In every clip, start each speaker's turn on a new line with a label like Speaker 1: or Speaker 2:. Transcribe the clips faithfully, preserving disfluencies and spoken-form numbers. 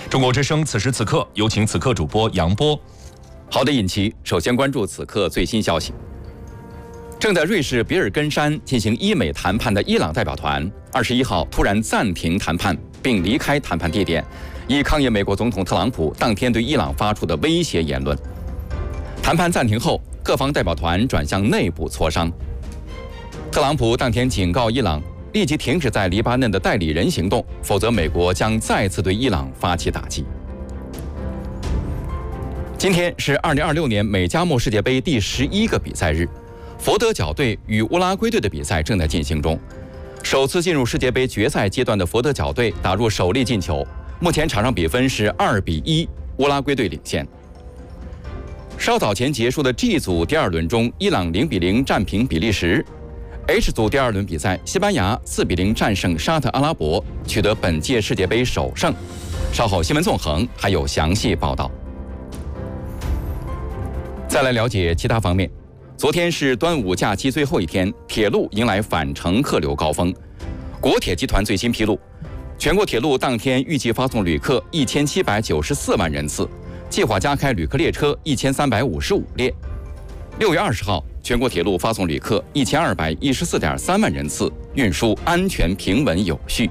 Speaker 1: 中国之声此时此刻，有请此刻主播杨波。
Speaker 2: 好的，尹奇，首先关注此刻最新消息。正在瑞士比尔根山进行伊美谈判的伊朗代表团，二十一号突然暂停谈判，并离开谈判地点，以抗议美国总统特朗普当天对伊朗发出的威胁言论。谈判暂停后，各方代表团转向内部磋商。特朗普当天警告伊朗，立即停止在黎巴嫩的代理人行动，否则美国将再次对伊朗发起打击。今天是二零二六年美加墨世界杯第十一个比赛日，佛得角队与乌拉圭队的比赛正在进行中。首次进入世界杯决赛阶段的佛得角队打入首粒进球，目前场上比分是二比一，乌拉圭队领先。稍早前结束的 G 组第二轮中，伊朗零比零战平比利时。H 组第二轮比赛，西班牙四比零战胜沙特阿拉伯，取得本届世界杯首胜。稍后新闻纵横还有详细报道。再来了解其他方面。昨天是端午假期最后一天，铁路迎来返程客流高峰。国铁集团最新披露，全国铁路当天预计发送旅客一千七百九十四万人次，计划加开旅客列车一千三百五十五列。六月二十号，全国铁路发送旅客一千二百一十四点三万人次，运输安全平稳有序。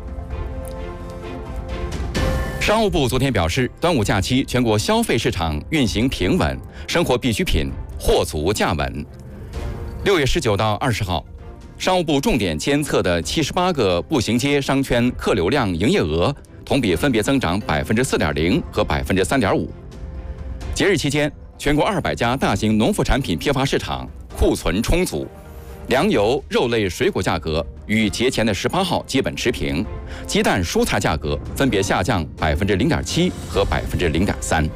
Speaker 2: 商务部昨天表示，端午假期全国消费市场运行平稳，生活必需品货足价稳。六月十九到二十号，商务部重点监测的七十八个步行街商圈客流量营业额同比分别增长百分之四点零和百分之三点五。节日期间，全国二百家大型农副产品批发市场库存充足，粮油、肉类、水果价格与节前的十八号基本持平，鸡蛋、蔬菜价格分别下降百分之零点七和百分之零点三。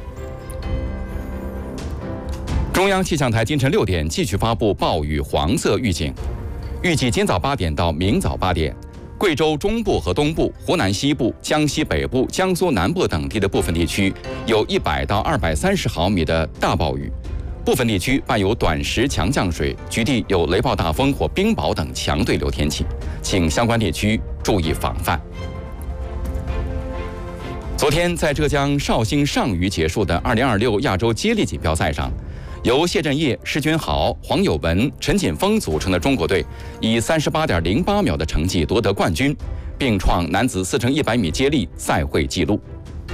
Speaker 2: 中央气象台今晨六点继续发布暴雨黄色预警，预计今早八点到明早八点，贵州中部和东部、湖南西部、江西北部、江苏南部等地的部分地区有一百到二百三十毫米的大暴雨，部分地区伴有短时强降水，局地有雷暴大风或冰雹等强对流天气，请相关地区注意防范。昨天在浙江绍兴上虞结束的二零二六亚洲接力锦标赛上，由谢震业、施君豪、黄有文、陈锦锋组成的中国队以三十八点零八秒的成绩夺得冠军，并创男子四乘一百米接力赛会纪录。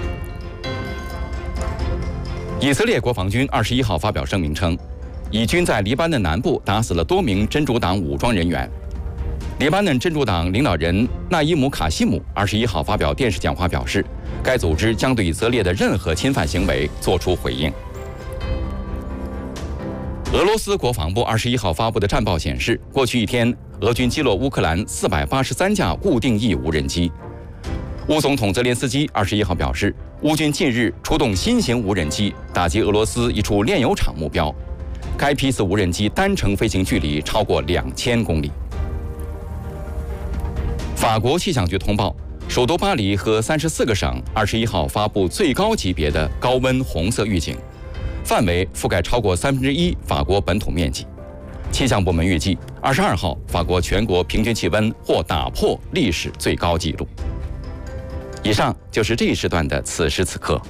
Speaker 2: 以色列国防军二十一号发表声明称，以军在黎巴嫩南部打死了多名真主党武装人员。黎巴嫩真主党领导人纳伊姆·卡西姆二十一号发表电视讲话表示，该组织将对以色列的任何侵犯行为作出回应。俄罗斯国防部二十一号发布的战报显示，过去一天，俄军击落乌克兰四百八十三架固定翼无人机。乌总统泽连斯基二十一号表示，乌军近日出动新型无人机打击俄罗斯一处炼油厂目标，该批次无人机单程飞行距离超过两千公里。法国气象局通报，首都巴黎和三十四个省二十一号发布最高级别的高温红色预警，范围覆盖超过三分之一法国本土面积。气象部门预计，二十二号法国全国平均气温或打破历史最高纪录。以上就是这一时段的此时此刻。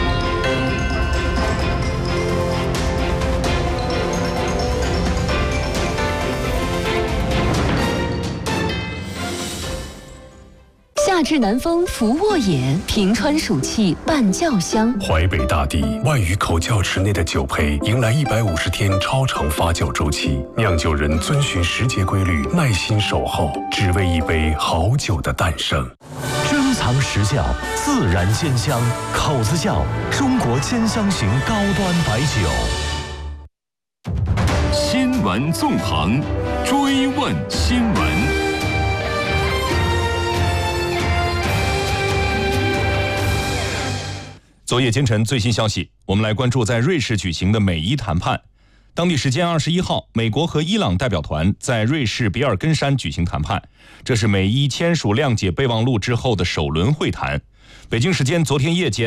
Speaker 3: 夏至南风拂沃野，平川暑气伴教香。
Speaker 4: 淮北大地万余口窖池内的酒胚迎来一百五十天超长发酵周期，酿酒人遵循时节规律，耐心守候，只为一杯好酒的诞生。
Speaker 5: 珍藏时窖，自然鲜香，口子窖，中国兼香型高端白酒。
Speaker 6: 新闻纵横，追问新闻。
Speaker 1: 昨夜今晨最新消息，我们来关注在瑞士举行的美伊谈判。当地时间二十一号，美国和伊朗代表团在瑞士比尔根山举行谈判，这是美伊签署谅解备忘录之后的首轮会谈。北京时间昨天夜间，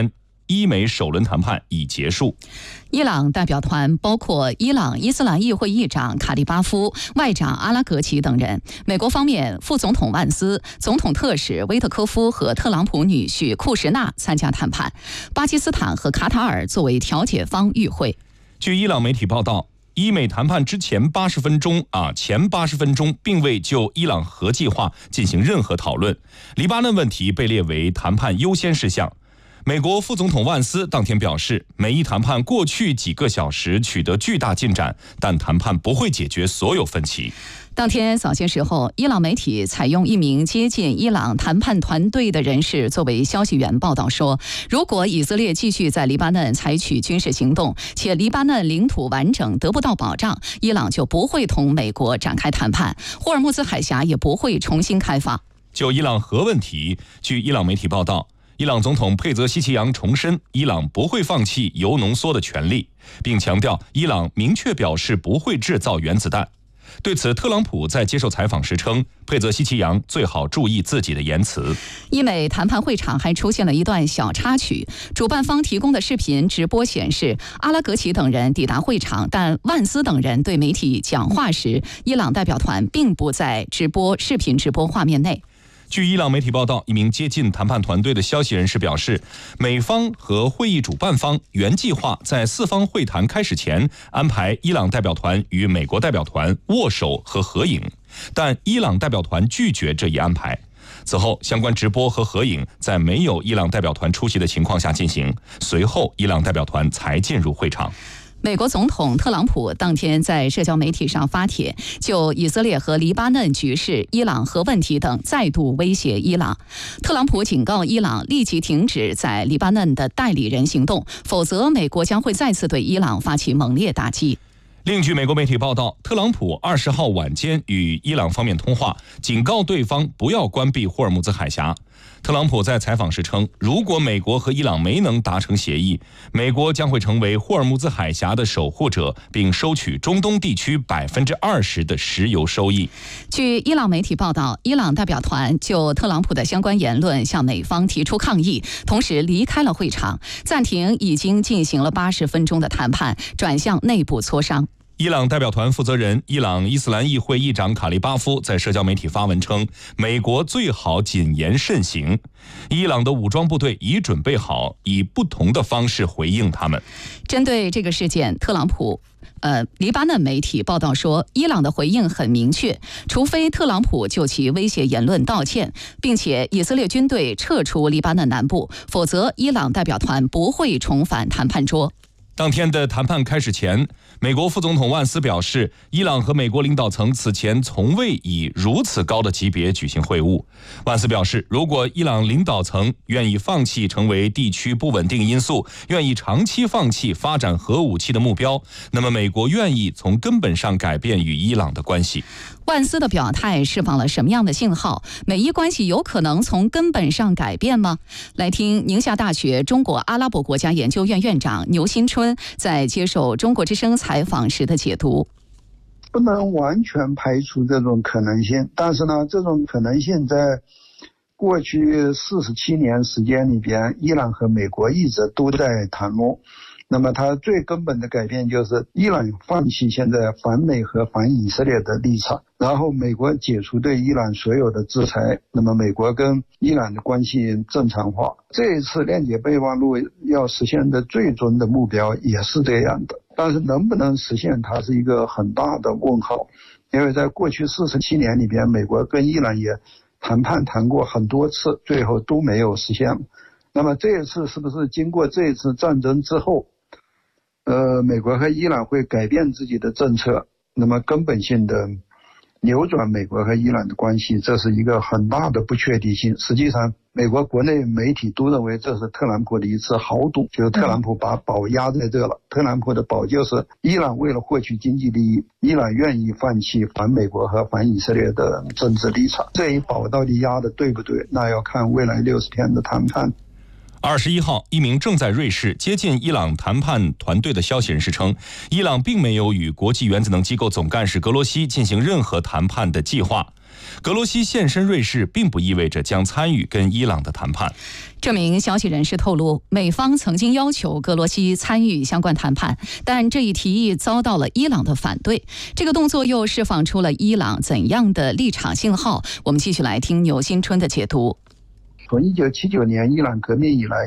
Speaker 1: 伊美首轮谈判已结束。
Speaker 3: 伊朗代表团包括伊朗伊斯兰议会议长卡利巴夫、外长阿拉格齐等人。美国方面，副总统万斯、总统特使威特科夫和特朗普女婿库什纳参加谈判。巴基斯坦和卡塔尔作为调解方与会。
Speaker 1: 据伊朗媒体报道，伊美谈判之前八十分钟啊，前八十分钟并未就伊朗核计划进行任何讨论。黎巴嫩问题被列为谈判优先事项。美国副总统万斯当天表示，美伊谈判过去几个小时取得巨大进展，但谈判不会解决所有分歧。
Speaker 3: 当天早些时候，伊朗媒体采用一名接近伊朗谈判团队的人士作为消息源报道说，如果以色列继续在黎巴嫩采取军事行动，且黎巴嫩领土完整得不到保障，伊朗就不会同美国展开谈判，霍尔木兹海峡也不会重新开放。
Speaker 1: 就伊朗核问题，据伊朗媒体报道，伊朗总统佩泽希奇扬重申，伊朗不会放弃铀浓缩的权利，并强调伊朗明确表示不会制造原子弹。对此，特朗普在接受采访时称，佩泽希奇扬最好注意自己的言辞。
Speaker 3: 伊美谈判会场还出现了一段小插曲，主办方提供的视频直播显示，阿拉格齐等人抵达会场，但万斯等人对媒体讲话时，伊朗代表团并不在直播视频直播画面内。
Speaker 1: 据伊朗媒体报道，一名接近谈判团队的消息人士表示，美方和会议主办方原计划在四方会谈开始前安排伊朗代表团与美国代表团握手和合影，但伊朗代表团拒绝这一安排。此后，相关直播和合影在没有伊朗代表团出席的情况下进行，随后伊朗代表团才进入会场。
Speaker 3: 美国总统特朗普当天在社交媒体上发帖，就以色列和黎巴嫩局势、伊朗核问题等再度威胁伊朗。特朗普警告伊朗立即停止在黎巴嫩的代理人行动，否则美国将会再次对伊朗发起猛烈打击。
Speaker 1: 另据美国媒体报道，特朗普二十号晚间与伊朗方面通话，警告对方不要关闭霍尔木兹海峡。特朗普在采访时称，如果美国和伊朗没能达成协议，美国将会成为霍尔木兹海峡的守护者，并收取中东地区百分之二十的石油收益。
Speaker 3: 据伊朗媒体报道，伊朗代表团就特朗普的相关言论向美方提出抗议，同时离开了会场，暂停已经进行了八十分钟的谈判，转向内部磋商。
Speaker 1: 伊朗代表团负责人、伊朗伊斯兰议会议长卡利巴夫在社交媒体发文称，美国最好谨言慎行，伊朗的武装部队已准备好以不同的方式回应他们。
Speaker 3: 针对这个事件，特朗普呃，黎巴嫩媒体报道说，伊朗的回应很明确，除非特朗普就其威胁言论道歉，并且以色列军队撤出黎巴嫩南部，否则伊朗代表团不会重返谈判桌。
Speaker 1: 当天的谈判开始前，美国副总统万斯表示，伊朗和美国领导层此前从未以如此高的级别举行会晤。万斯表示，如果伊朗领导层愿意放弃成为地区不稳定因素，愿意长期放弃发展核武器的目标，那么美国愿意从根本上改变与伊朗的关系。
Speaker 3: 万斯的表态释放了什么样的信号？美伊关系有可能从根本上改变吗？来听宁夏大学中国阿拉伯国家研究院院长牛新春在接受中国之声采访时的解读。
Speaker 7: 不能完全排除这种可能性，但是呢，这种可能性在过去四十七年时间里边，伊朗和美国一直都在谈论。那么它最根本的改变就是伊朗放弃现在反美和反以色列的立场，然后美国解除对伊朗所有的制裁，那么美国跟伊朗的关系正常化。这一次链接备忘录要实现的最终的目标也是这样的，但是能不能实现它是一个很大的问号，因为在过去四十七年里边，美国跟伊朗也谈判谈过很多次，最后都没有实现。那么这一次是不是经过这一次战争之后，呃，美国和伊朗会改变自己的政策，那么根本性的扭转美国和伊朗的关系，这是一个很大的不确定性。实际上，美国国内媒体都认为这是特朗普的一次豪赌，就是特朗普把宝压在这了。特朗普的宝就是伊朗为了获取经济利益，伊朗愿意放弃反美国和反以色列的政治立场。这一宝到底压的对不对？那要看未来六十天的谈判。
Speaker 1: 二十一号，一名正在瑞士接近伊朗谈判团队的消息人士称，伊朗并没有与国际原子能机构总干事格罗西进行任何谈判的计划。 格罗西现身瑞士，并不意味着将参与跟伊朗的谈判。
Speaker 3: 这名消息人士透露，美方曾经要求格罗西参与相关谈判，但这一提议遭到了伊朗的反对。这个动作又释放出了伊朗怎样的立场信号？我们继续来听牛新春的解读。
Speaker 7: 从一九七九年伊朗革命以来，